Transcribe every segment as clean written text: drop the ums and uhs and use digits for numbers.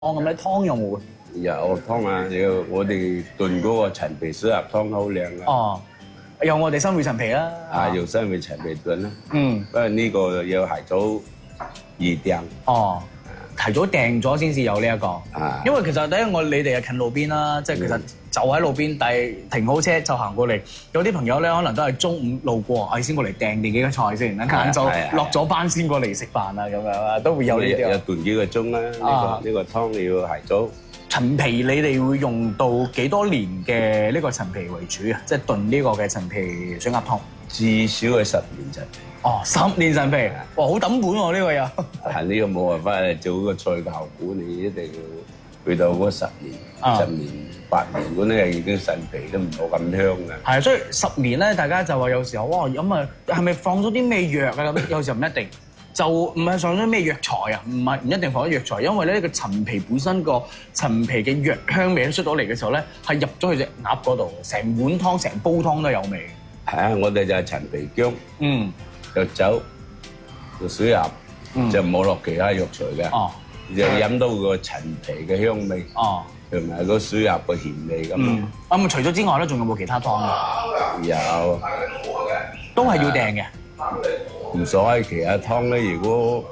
咁咧，湯有冇？ 有湯啊，有我哋燉嗰個陳皮水鴨湯好靚啊！ 哦，有我哋新會陳皮啦。 用新會陳皮燉啦。 嗯。 不過呢個要係早預訂。 哦，提早訂咗先至有呢一個。因為其實第一你哋係近路邊啦，即係其實就喺路邊，但係停好車就行過嚟。有啲朋友咧可能都係中午路過，先過嚟訂定幾個菜先，晏晝落咗班先過嚟食飯啊咁樣啊，都會有呢啲。 有燉幾個鐘啦，呢個湯要係早。 陳皮你哋會用到幾多年嘅呢個陳皮為主啊？即係燉呢個嘅陳皮水鴨湯。 至少係10年陳皮。 哦，10年陳皮，哇，好抌本喎呢個又。 係呢個冇辦法，做個菜嘅效果，你一定要去到嗰10年、7年、8年嗰啲已經陳皮都唔冇咁香嘅。 係，所以10年咧，大家就話有時候哇咁啊，係咪放咗啲咩藥啊？咁有時候唔一定。就唔係上咗咩藥材啊？唔一定放咗藥材，因為咧呢個陳皮本身個陳皮嘅藥香味出到嚟嘅時候咧，係入咗去隻鴨嗰度，成碗湯、成煲湯都有味。 係啊，我哋就係陳皮薑，就酒，就水鴨，就冇落其他藥材嘅，就飲到個陳皮嘅香味，同埋個水鴨嘅鹹味咁。 咁除咗之外咧，仲有冇其他湯啊？ 有， 都係要訂嘅。 唔所謂其他湯咧，如果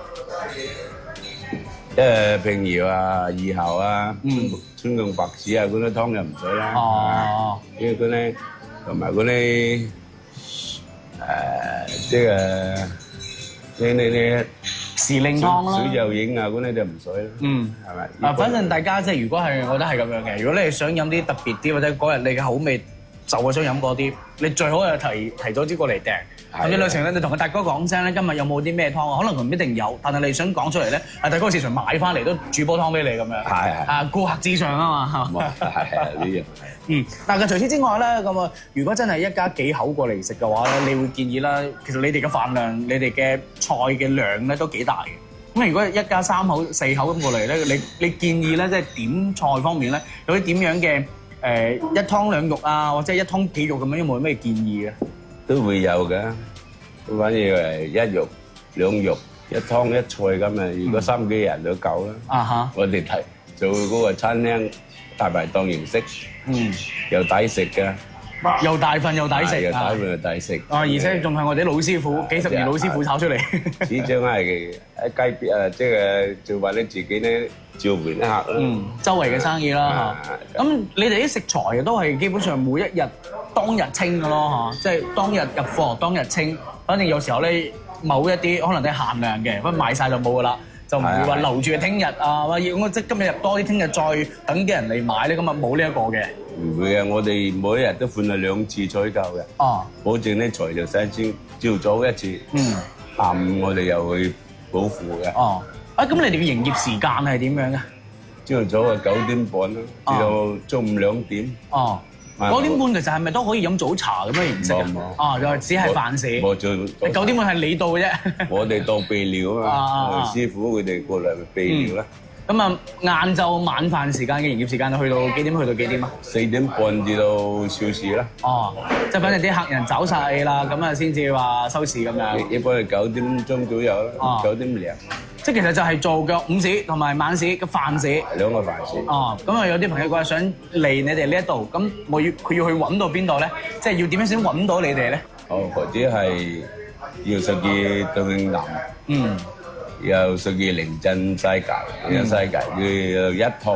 平遙啊、二侯啊、春貢白芷啊嗰啲湯就唔使啦。因為嗰啲同埋嗰啲即係呢時令湯啦、 水袖影啊嗰啲就唔使啦。係咪？ 反正大家即係如果係，我覺得係咁樣嘅。如果你係想飲啲特別啲，或者嗰日你嘅口味就係想飲嗰啲，你最好係提早啲過嚟訂。或者旅程咧，你同個大哥講聲咧，今日有冇啲咩湯啊？可能佢唔一定有，但係你想講出嚟咧，大哥市場買翻嚟都煮煲湯俾你咁樣。係顧客至上啊嘛。 係呢樣。 但係除此之外咧，咁啊，如果真係一家幾口過嚟食嘅話咧，你會建議啦，其實你哋嘅飯量、你哋嘅菜嘅量咧都幾大嘅。咁如果一家3口、4口咁過嚟咧，你建議咧，即係點菜方面咧，有啲點樣嘅一湯2肉啊，或者一湯幾肉咁樣，有冇咩建議嘅？ 都會有嘅，反正係1肉2肉1湯1菜咁啊！如果3幾人都夠啦。我哋做嗰個餐廳大排檔形式，又抵食嘅， 又大份又抵食， 又大份又抵食。 而且仲係我哋老師傅幾十年老師傅炒出嚟。 始終係喺街邊啊，即係做為你自己咧照顧客啦。 周圍嘅生意啦嚇。咁你哋啲食材都係基本上每一日當日清嘅咯嚇，即係當日入貨當日清。反正有時候咧，某一啲可能都係限量嘅，不過賣曬就冇噶啦，就唔會話留住聽日啊，或者即係今日入多啲，聽日再等啲人嚟買咧，咁啊冇呢一個嘅。唔會嘅，我哋每一日都換係2次採購嘅。保證啲材料新鮮，朝早一次，下午我哋又去補貨嘅。 咁你哋嘅營業時間係點樣嘅？ 朝頭早9點半啦，至到中午2點。 9點半其實係咪都可以飲早茶咁嘅形式啊？就只係飯市。 冇做。 9點半係你到嘅啫。 我哋當備料啊嘛，師傅佢哋過嚟備料啦。 咁啊，晏晝晚飯時間嘅營業時間去到幾點？去到幾點啊 ？4點半至到少時啦。 即係反正啲客人走晒啦，咁啊先至話收市咁樣。 一般係9點鐘左右啦，9點零。 即係其實就係做嘅午市同埋晚市嘅飯市。 2個飯市。 咁啊有啲朋友話想嚟你哋呢一度，咁佢要去揾到邊度咧？即係要點樣先揾到你哋咧？ 或者係要屬於東興南。又屬於凌鎮西界，西界佢有1鋪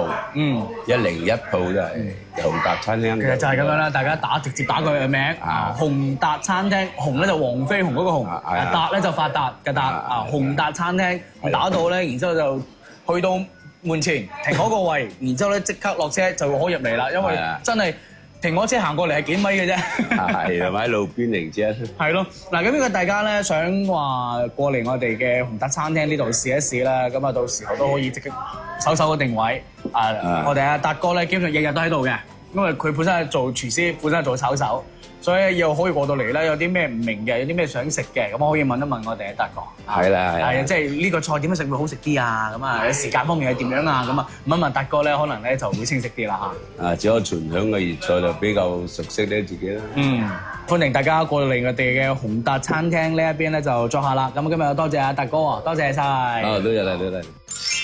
，101鋪都係宏達餐廳。 其實就係咁樣啦，大家直接打佢嘅名，宏達餐廳，宏咧就黃飛鴻嗰個鴻，達咧就發達嘅達，宏達餐廳打到咧，然之後就去到門前停嗰個位，然之後咧即刻落車就可以入嚟啦，因為真係。停我車行過嚟係幾米嘅啫， 係同埋喺路邊停車。 係咯，嗱咁如果大家咧想話過嚟我哋嘅宏達餐廳呢度試一試啦，咁啊到時候都可以即刻搜個定位。我哋阿達哥咧基本上日日都喺度嘅，因為佢本身係做廚師，本身係做炒手，所以又可以過到嚟啦。有啲咩唔明嘅，有啲咩想食嘅，咁可以問一問我哋阿達哥。係啦，係啊，即係呢個菜點樣食會好食啲啊？咁啊，時間方面係點樣啊？咁啊，問一問達哥咧，可能咧就會清晰啲啦嚇。 只有傳統嘅粵菜就比較熟悉咧自己啦。 歡迎大家過嚟我哋嘅宏達餐廳呢一邊咧就坐下啦。咁今日多謝阿達哥啊，多謝晒。 多謝你。